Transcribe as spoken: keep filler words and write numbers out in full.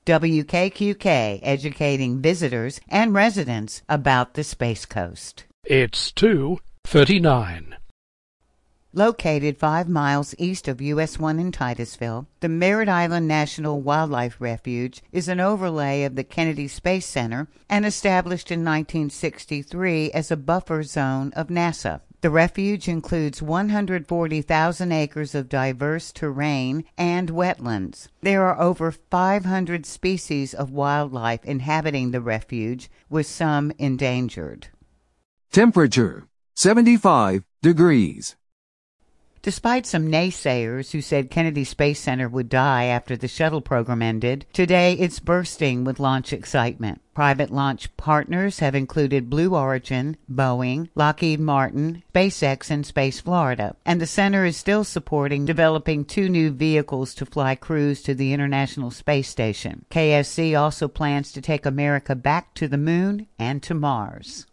W K Q K, educating visitors and residents about the Space Coast. It's two thirty-nine. Located five miles east of U S one in Titusville, the Merritt Island National Wildlife Refuge is an overlay of the Kennedy Space Center and established in nineteen sixty-three as a buffer zone of NASA. The refuge includes one hundred forty thousand acres of diverse terrain and wetlands. There are over five hundred species of wildlife inhabiting the refuge, with some endangered. Temperature seventy-five degrees. Despite some naysayers who said Kennedy Space Center would die after the shuttle program ended, today it's bursting with launch excitement. Private launch partners have included Blue Origin, Boeing, Lockheed Martin, SpaceX, and Space Florida. And the center is still supporting developing two new vehicles to fly crews to the International Space Station. K S C also plans to take America back to the moon and to Mars.